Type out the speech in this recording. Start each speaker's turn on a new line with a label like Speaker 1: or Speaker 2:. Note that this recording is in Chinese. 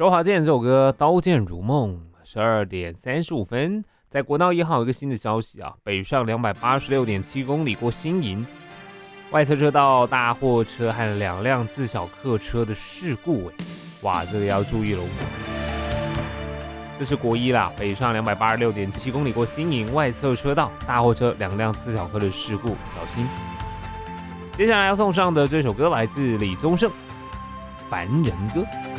Speaker 1: 周华健这首歌《刀剑如梦》12:35，在国道1号有一个新的消息啊，北上286.7公里过新营，外侧车道大货车和2辆自小客车的事故，哇，这个要注意喽。这是国一啦，北上286.7公里过新营，外侧车道大货车2辆自小客的事故，小心。接下来要送上的这首歌来自李宗盛，《凡人歌》。